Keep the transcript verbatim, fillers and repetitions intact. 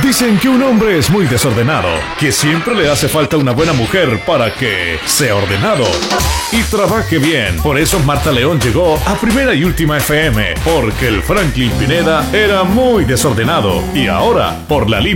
Dicen que un hombre es muy desordenado, que siempre le hace falta una buena mujer para que sea ordenado y trabaje bien. Por eso Marta León llegó a Primera y Última F M, porque el Franklin Pineda era muy desordenado y ahora por la línea